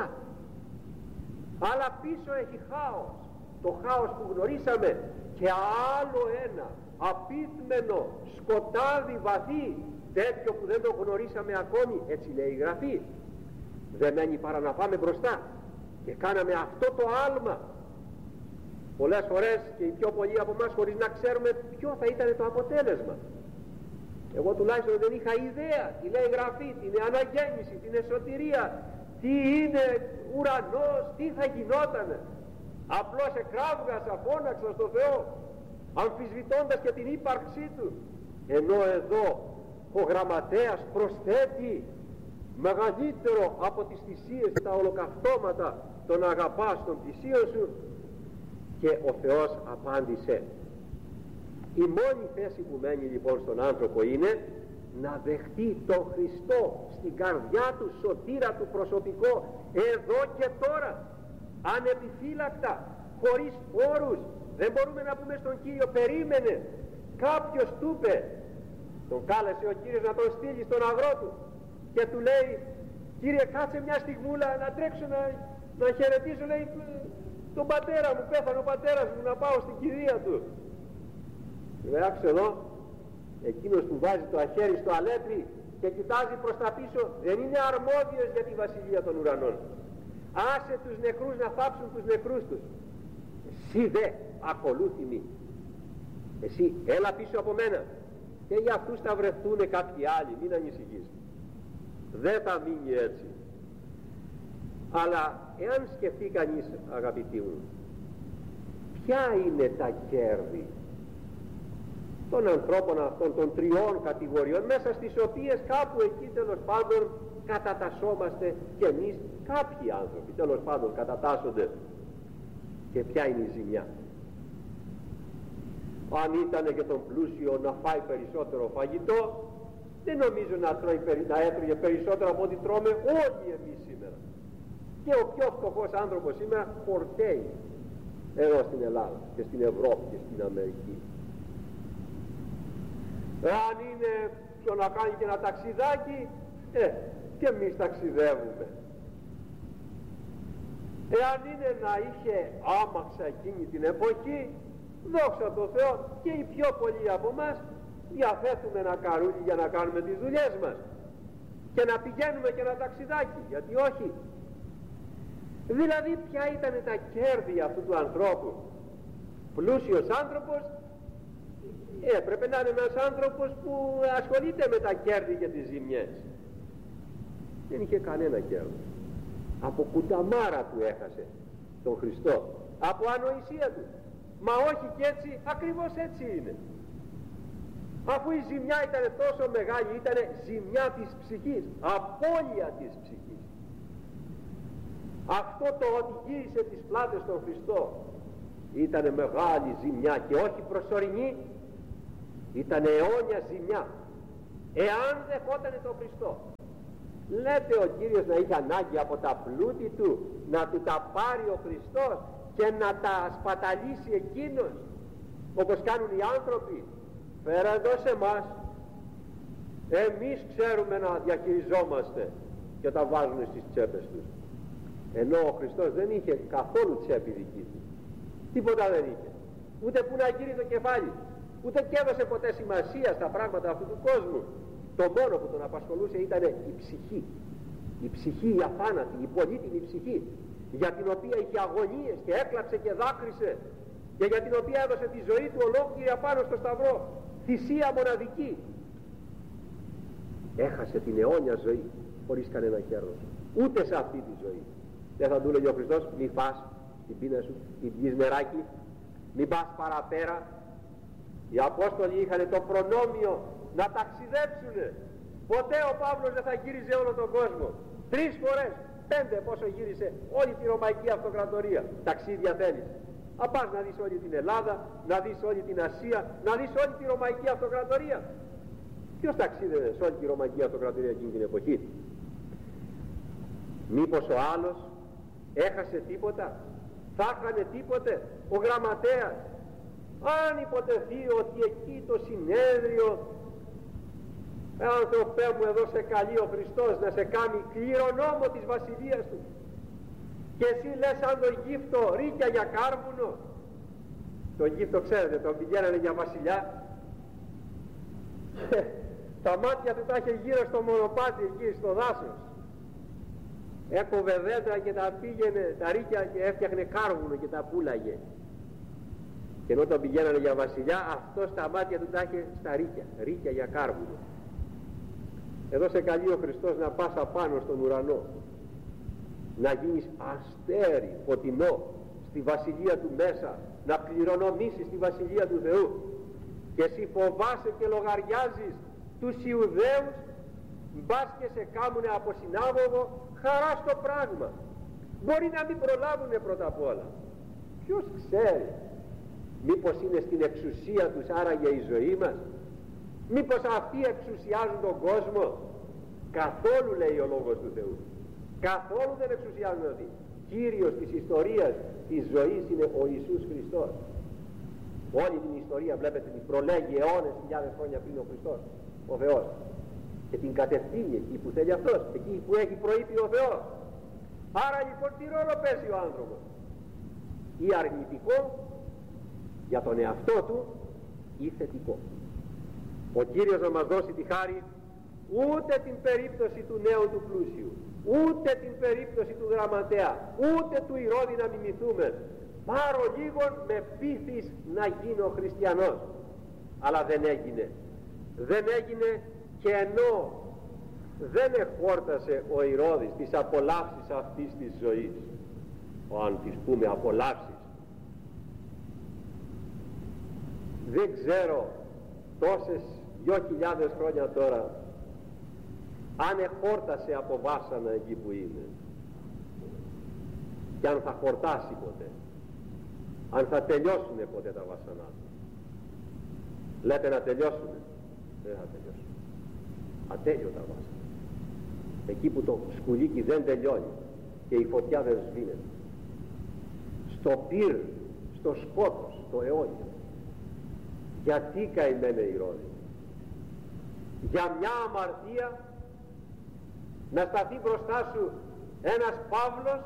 Αλλά πίσω έχει χάος. Το χάος που γνωρίσαμε και άλλο ένα απίθμενο σκοτάδι βαθύ, τέτοιο που δεν το γνωρίσαμε ακόμη, έτσι λέει η Γραφή. Δεν μένει παρά να πάμε μπροστά. Και κάναμε αυτό το άλμα πολλές φορές και οι πιο πολλοί από εμάς χωρίς να ξέρουμε ποιο θα ήταν το αποτέλεσμα. Εγώ τουλάχιστον δεν είχα ιδέα τι λέει η Γραφή, την αναγέννηση, την εσωτηρία, τι είναι ουρανός, τι θα γινότανε. Απλώς εκράβγασα, φώναξα στο Θεό αμφισβητώντας και την ύπαρξή του. Ενώ εδώ ο γραμματέας προσθέτει μεγαλύτερο από τις θυσίες, τα ολοκαυτώματα, τον αγαπάς των θυσίων σου. Και ο Θεός απάντησε. Η μόνη θέση που μένει λοιπόν στον άνθρωπο είναι να δεχτεί τον Χριστό στην καρδιά του, σωτήρα του προσωπικό, εδώ και τώρα, ανεπιφύλακτα, χωρίς όρους. Δεν μπορούμε να πούμε στον Κύριο περίμενε, κάποιος του είπε, τον κάλεσε ο Κύριος να τον στείλει στον αγρό του και του λέει, Κύριε κάτσε μια στιγμούλα να τρέξω να χαιρετήσω, λέει, τον πατέρα μου, πέθανε ο πατέρας μου, να πάω στην κηδεία του. Λέει, άκουσε εδώ, εκείνος που βάζει το αχέρι στο αλέτρι και κοιτάζει προς τα πίσω δεν είναι αρμόδιος για τη βασιλεία των ουρανών. Άσε τους νεκρούς να θάψουν τους νεκρούς τους. Εσύ δε ακολούθη μη. Εσύ έλα πίσω από μένα. Και για αυτούς θα βρεθούν κάποιοι άλλοι, μην ανησυχείς. Δεν θα μείνει έτσι. Αλλά εάν σκεφτεί κανείς, αγαπητοί μου, ποια είναι τα κέρδη των ανθρώπων αυτών, των τριών κατηγοριών, μέσα στις οποίες κάπου εκεί τέλος πάντων κατατασσόμαστε και εμείς, κάποιοι άνθρωποι τέλος πάντων κατατάσσονται. Και ποια είναι η ζημιά? Αν ήταν και τον πλούσιο να φάει περισσότερο φαγητό, δεν νομίζω να έτρωγε περισσότερο από ό,τι τρώμε όλοι εμείς σήμερα. Και ο πιο φτωχός άνθρωπος σήμερα χορταίει εδώ στην Ελλάδα και στην Ευρώπη και στην Αμερική. Αν είναι ποιο να κάνει και ένα ταξιδάκι, και εμείς ταξιδεύουμε. Εάν είναι να είχε άμαξα εκείνη την εποχή, δόξα τω Θεώ, και οι πιο πολλοί από εμάς διαθέτουμε ένα καρούλι για να κάνουμε τις δουλειές μας και να πηγαίνουμε και ένα ταξιδάκι, γιατί όχι? Δηλαδή ποια ήταν τα κέρδη αυτού του ανθρώπου? Πλούσιος άνθρωπος έπρεπε να είναι ένας άνθρωπος που ασχολείται με τα κέρδη και τις ζημιές. Δεν είχε κανένα κέρδος. Από κουταμάρα του έχασε τον Χριστό, από ανοησία του. Μα όχι, και έτσι, ακριβώς έτσι είναι. αφού η ζημιά ήταν τόσο μεγάλη, ήταν ζημιά της ψυχής, απώλεια της ψυχής. Αυτό το ότι γύρισε τις πλάτες στον Χριστό ήταν μεγάλη ζημιά και όχι προσωρινή, ήταν αιώνια ζημιά εάν δεχότανε τον Χριστό. Λέτε ο Κύριος να είχε ανάγκη από τα πλούτη του να του τα πάρει ο Χριστός και να τα σπαταλήσει εκείνος όπως κάνουν οι άνθρωποι? Φέρα εδώ σε εμάς, εμείς ξέρουμε να διαχειριζόμαστε και τα βάζουν στις τσέπες τους, ενώ ο Χριστός δεν είχε καθόλου τσέπη δική του, τίποτα δεν είχε, ούτε που να γύρει το κεφάλι, ούτε και έδωσε ποτέ σημασία στα πράγματα αυτού του κόσμου. Το μόνο που τον απασχολούσε ήταν η ψυχή, η αθάνατη, η πολύτιμη ψυχή, για την οποία είχε αγωνίες και έκλαψε και δάκρυσε και για την οποία έδωσε τη ζωή του ολόκληρη απάνω στο σταυρό, θυσία μοναδική. Έχασε την αιώνια ζωή χωρίς κανένα κέρδος, ούτε σε αυτή τη ζωή. Δεν θα του έλεγε ο Χριστός, μη φας την πείνα σου, την πιείς νεράκι, μην πας παραπέρα. Οι Απόστολοι είχαν το προνόμιο να ταξιδέψουνε. Ποτέ ο Παύλος δεν θα γύριζε όλο τον κόσμο. 3 φορές, 5 πόσο γύρισε όλη τη Ρωμαϊκή Αυτοκρατορία. Ταξίδια θέλεις. Να πας να δεις όλη την Ελλάδα, να δεις όλη την Ασία, να δεις όλη τη Ρωμαϊκή Αυτοκρατορία. Ποιος ταξίδευε σε όλη τη Ρωμαϊκή Αυτοκρατορία εκείνη την εποχή? Μήπως ο άλλος έχασε τίποτα? Θα έχανε τίποτε ο γραμματέας αν υποτεθεί ότι εκεί το συνέδριο, άνθρωπέ μου, εδώ σε καλεί ο Χριστός να σε κάνει κληρονόμο της βασιλείας του και εσύ λες σαν το Αιγύπτο ρίκια για κάρβουνο? Το Αιγύπτο ξέρετε, τον πηγαίνανε για βασιλιά, τα μάτια του τα είχε γύρω στο μονοπάτι εκεί στο δάσος, έκοβε δέντρα και τα πήγαινε τα ρίκια και έφτιαχνε κάρβουνο και τα πουλάγε. Και ενώ τον πηγαίνανε για βασιλιά, αυτό στα μάτια του τα είχε στα ρίκια για κάρβουνο. Εδώ σε καλεί ο Χριστός να πας απάνω στον ουρανό, να γίνεις αστέρι φωτεινό στη βασιλεία του μέσα, να κληρονομήσεις τη βασιλεία του Θεού, και εσύ φοβάσαι και λογαριάζεις τους Ιουδαίους, μπας και σε κάμουνε από συνάγωγο, χαρά στο πράγμα. Μπορεί να μην προλάβουνε πρώτα απ' όλα, ποιος ξέρει, μήπως είναι στην εξουσία τους άραγε η ζωή μας, μήπως αυτοί εξουσιάζουν τον κόσμο? Καθόλου, λέει ο Λόγος του Θεού, καθόλου δεν εξουσιάζουν αυτοί. Κύριος της ιστορίας της ζωής είναι ο Ιησούς Χριστός. Όλη την ιστορία βλέπετε την προλέγει αιώνες, χιλιάδες χρόνια πριν ο Χριστός, ο Θεός, και την κατευθύνει εκεί που θέλει αυτός, εκεί που έχει προείπει ο Θεός. Άρα λοιπόν τι ρόλο παίζει ο άνθρωπος? Ή αρνητικό για τον εαυτό του ή θετικό. Ο Κύριος να μας δώσει τη χάρη ούτε την περίπτωση του νέου του πλούσιου, ούτε την περίπτωση του γραμματέα, ούτε του Ηρώδη να μιμηθούμε. Πάρω λίγον με πείθεις να γίνω χριστιανός. Αλλά δεν έγινε. Δεν έγινε, και ενώ δεν εχόρτασε ο Ηρώδης τις απολαύσεις αυτής της ζωής, αν τις πούμε απολαύσεις, δεν ξέρω τόσες 2.000 χρόνια τώρα αν εχόρτασε από βάσανα εκεί που είναι, και αν θα χορτάσει ποτέ, αν θα τελειώσουνε ποτέ τα βάσανά του. Λέτε να τελειώσουνε? Δεν θα τελειώσουν. Ατέλειωτα βάσανα. Εκεί που το σκουλίκι δεν τελειώνει και η φωτιά δεν σβήνεται, στο πυρ, στο σκότος, το αιώνιο. Γιατί καημένε Ηρώδη? Για μια αμαρτία να σταθεί μπροστά σου ένας Παύλος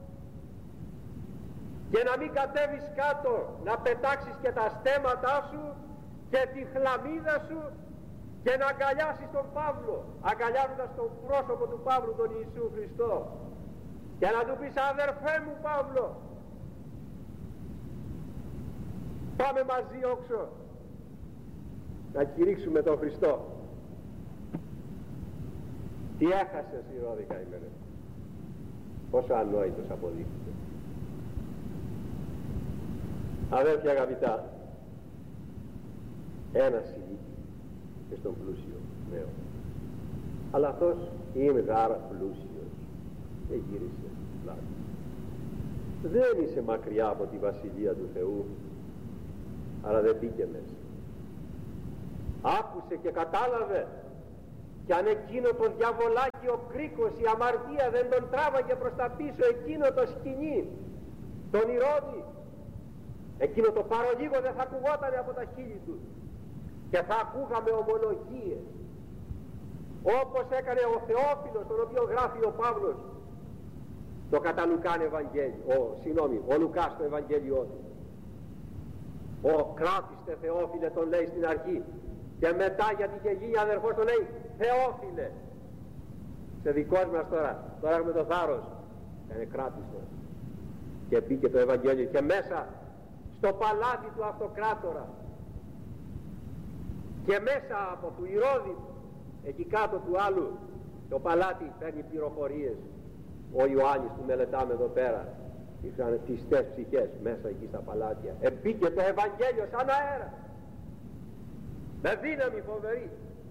και να μην κατέβεις κάτω να πετάξεις και τα στέματά σου και τη χλαμίδα σου και να αγκαλιάσεις τον Παύλο, αγκαλιάζοντας το πρόσωπο του Παύλου, τον Ιησού Χριστό, και να του πεις: αδερφέ μου Παύλο, πάμε μαζί όξω να κηρύξουμε τον Χριστό. Τι έχασες, Ηρώδη καημένε? Πόσο ανόητος αποδείχθηκε. Αδέρφια αγαπητά, ένα συλλήφθη και στον πλούσιο νέο. Αλλά αυτός είναι γάρα πλούσιος και γύρισε πλάτη. Δεν είσαι μακριά από τη βασιλεία του Θεού, αλλά δεν μπήκε μέσα. Άκουσε και κατάλαβε, κι αν εκείνο το διαβολάκι, ο κρίκος, η αμαρτία δεν τον τράβαγε προς τα πίσω, εκείνο το σκηνή, τον Ηρώδη, εκείνο το παρολίγο δεν θα ακουγότανε από τα χείλη του και θα ακούγαμε ομολογίες, όπως έκανε ο Θεόφιλος, τον οποίο γράφει ο Παύλος το κατά Λουκάν Ευαγγέλιο, ο Λουκάς το Ευαγγέλιό του. Ο κράτηστε Θεόφιλε τον λέει στην αρχή, και μετά γιατί είχε γίνει αδερφός τον λέει Θεόφιλε. Σε δικός μας τώρα έχουμε το θάρρος, είναι κράτηστε. Και μπήκε το Ευαγγέλιο και μέσα στο παλάτι του αυτοκράτορα και μέσα από του Ηρώδη, εκεί κάτω του άλλου το παλάτι, παίρνει πληροφορίες. Ο Ιωάννης που μελετάμε εδώ πέρα, είχαν πιστές ψυχές μέσα εκεί στα παλάτια. Μπήκε το Ευαγγέλιο σαν αέρα, με δύναμη φοβερή.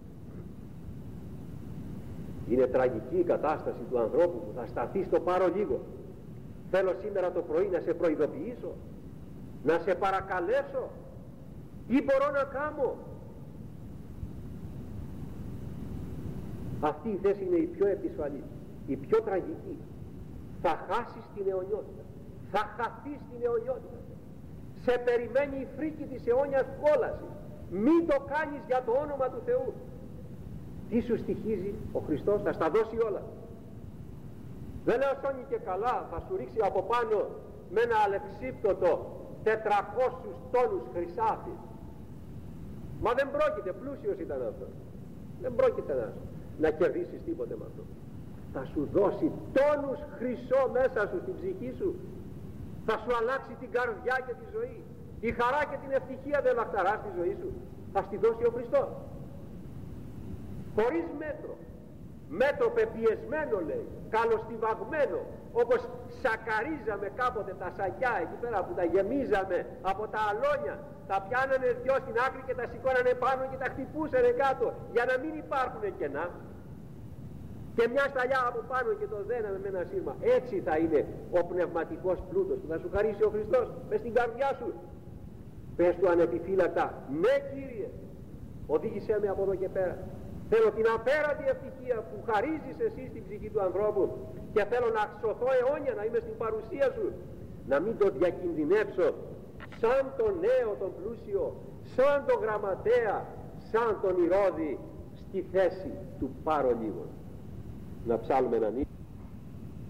Είναι τραγική η κατάσταση του ανθρώπου που θα σταθεί στο παρολίγο. Θέλω σήμερα το πρωί να σε προειδοποιήσω, να σε παρακαλέσω, τι μπορώ να κάνω. Αυτή η θέση είναι η πιο επισφαλής, η πιο τραγική. Θα χάσεις την αιωνιότητα, θα χαθείς την αιωνιότητα. Σε περιμένει η φρίκη της αιώνιας κόλασης. Μην το κάνεις για το όνομα του Θεού. Τι σου στοιχίζει ο Χριστός, θα στα δώσει όλα. Δεν λέω σώνει και καλά, θα σου ρίξει από πάνω με ένα αλεξίπτωτο 400 τόνους χρυσάφι. Μα δεν πρόκειται, πλούσιος ήταν αυτό. Δεν πρόκειται να κερδίσεις τίποτε με αυτό. Θα σου δώσει τόνους χρυσό μέσα σου στην ψυχή σου. Θα σου αλλάξει την καρδιά και τη ζωή. Η χαρά και την ευτυχία δεν λαχταρά στη ζωή σου. Θα στη δώσει ο Χριστός. Χωρίς μέτρο. Μέτρο πεπιεσμένο λέει, καλοστιβαγμένο, όπως σακαρίζαμε κάποτε τα σακιά εκεί πέρα που τα γεμίζαμε από τα αλόνια. Τα πιάνανε δυο στην άκρη και τα σηκώνανε πάνω και τα χτυπούσανε κάτω για να μην υπάρχουν κενά. Και μια σταλιά από πάνω και το δέναμε με ένα σύρμα. Έτσι θα είναι ο πνευματικός πλούτος που θα σου χαρίσει ο Χριστός μες στην καρδιά σου. Πες του ανεπιφύλακτα, ναι Κύριε, οδήγησέ με από εδώ και πέρα. Θέλω την απέραντη ευτυχία που χαρίζεις εσύ στην ψυχή του ανθρώπου και θέλω να σωθώ αιώνια, να είμαι στην παρουσία σου. Να μην το διακινδυνεύσω σαν τον νέο τον πλούσιο, σαν τον γραμματέα, σαν τον Ηρώδη στη θέση του πάρω λίγο. Να ψάλουμε έναν